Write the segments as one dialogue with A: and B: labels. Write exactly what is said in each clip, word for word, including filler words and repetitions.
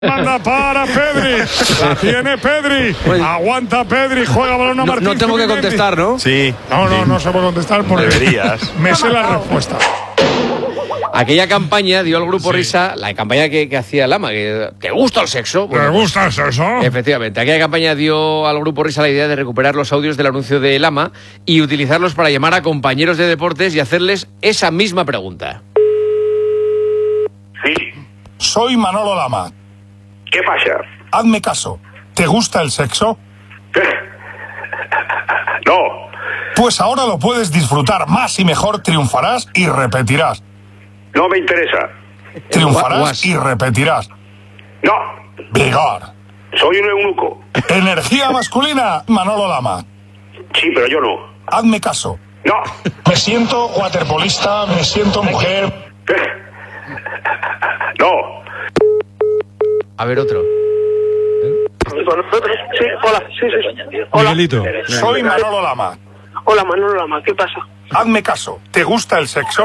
A: Manda para Pedri, la tiene Pedri,
B: Oye.
A: aguanta Pedri, juega balón a
B: No,
A: Martín.
B: no tengo que contestar, ¿no?
C: Sí.
A: No, no, no se puede contestar porque
C: Deberías.
A: me sé la respuesta.
B: Aquella campaña dio al grupo
A: Sí.
B: Risa, la campaña que, que hacía Lama, que ¿te gusta el sexo?
A: ¿Te
B: Bueno,
A: gusta eso?
B: efectivamente, aquella campaña dio al grupo Risa la idea de recuperar los audios del anuncio de Lama y utilizarlos para llamar a compañeros de deportes y hacerles esa misma pregunta.
D: Sí.
A: Soy Manolo Lama.
D: ¿Qué pasa?
A: Hazme caso. ¿Te gusta el sexo?
D: No.
A: Pues ahora lo puedes disfrutar más y mejor, triunfarás y repetirás.
D: No me interesa.
A: Triunfarás
B: Guas.
A: y repetirás.
D: No.
A: Vigor.
D: Soy un eunuco.
A: Energía masculina, Manolo Lama.
D: Sí, pero yo no.
A: Hazme caso.
D: No.
A: Me siento waterpolista, me siento mujer.
D: No.
B: A ver, otro.
E: Sí, hola, sí, sí. Hola,
F: Miguelito.
A: Soy Manolo Lama.
E: hola Manolo Lama, ¿qué pasa?
A: Hazme caso. ¿Te gusta el sexo?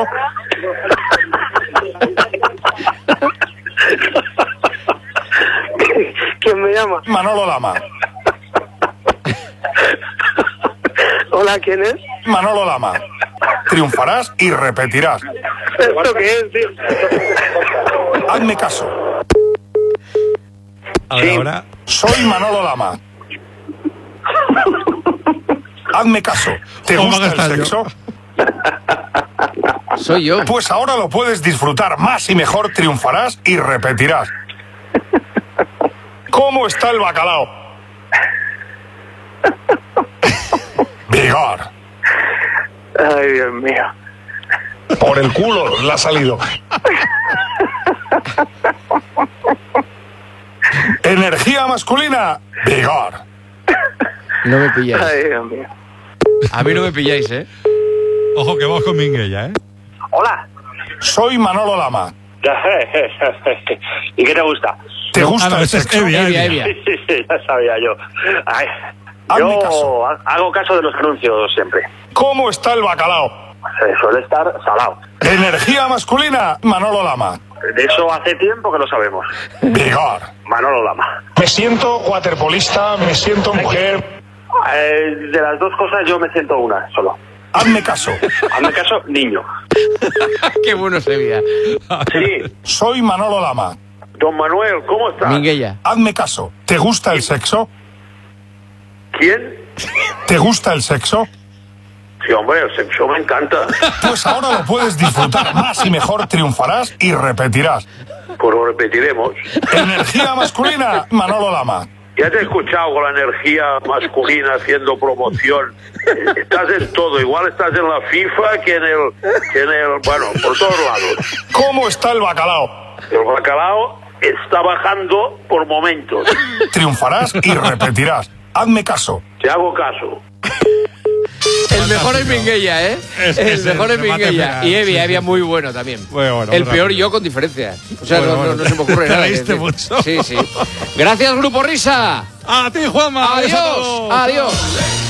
E: ¿Quién me llama?
A: Manolo Lama.
E: Hola, ¿quién es?
A: Manolo Lama. Triunfarás y repetirás.
E: ¿Esto qué es, tío?
A: Hazme caso.
F: A ver, ahora.
A: Soy Manolo Lama. Hazme caso. ¿Te
F: ¿Cómo
A: gusta el
F: gastar yo?
A: sexo?
B: Soy yo.
A: Pues ahora lo puedes disfrutar más y mejor, triunfarás y repetirás. ¿Cómo está el bacalao? Vigor.
E: Ay, Dios mío.
A: Por el culo le ha salido. Energía masculina. Vigor.
B: No me pilláis.
E: Ay, Dios mío.
B: A mí no me pilláis, ¿eh?
F: Ojo que vamos con Minguella, ¿eh?
E: Hola.
A: Soy Manolo Lama.
D: ¿Y qué te gusta?
A: ¿Te
F: No,
A: gusta
F: ah, no,
A: el
F: ese es
A: sexo?
F: Evia,
B: Evia,
F: Evia.
B: Evia.
D: Sí, sí, ya sabía yo. Ay,
A: Hazme
D: yo
A: caso.
D: ha- hago caso de los anuncios siempre.
A: ¿Cómo está el bacalao?
D: Se suele estar salado.
A: Energía masculina. Manolo Lama.
D: De eso hace tiempo que lo sabemos.
A: Vigor.
D: Manolo Lama.
A: Me siento waterpolista, me siento mujer.
D: Eh, de las dos cosas yo me siento una solo.
A: Hazme caso.
D: Hazme caso, niño.
B: Qué bueno se veía.
D: Sí.
A: Soy Manolo Lama.
D: Don Manuel, ¿cómo estás?
B: Minguella.
A: Hazme caso. ¿Te gusta el sexo?
D: ¿Quién?
A: ¿Te gusta el sexo?
D: Sí, hombre, el sexo me encanta.
A: Pues ahora lo puedes disfrutar más y mejor, triunfarás y repetirás.
D: Pues lo repetiremos.
A: Energía masculina, Manolo Lama.
D: Ya te he escuchado con la energía masculina haciendo promoción. Estás en todo. Igual estás en la FIFA que en el... Que en el bueno, por todos lados.
A: ¿Cómo está el bacalao?
D: El bacalao está bajando por momentos.
A: Triunfarás y repetirás. Hazme caso.
D: Te hago caso.
B: El mejor es Minguella, ¿eh?
F: Es-
B: el
F: es el
B: mejor es
F: remate
B: Minguella.
F: final,
B: Y Evia,
F: sí,
B: Evia
F: sí.
B: muy bueno también.
F: Muy bueno,
B: el
F: muy
B: peor
F: rápido.
B: yo con diferencia. O sea,
F: Bueno,
B: no, no-
F: bueno.
B: no se me ocurre
F: Te
B: nada.
F: reíste
B: que decir.
F: mucho.
B: Sí, sí. Gracias, Grupo Risa.
F: A ti, Juanma.
B: Adiós.
F: a todos.
B: Adiós.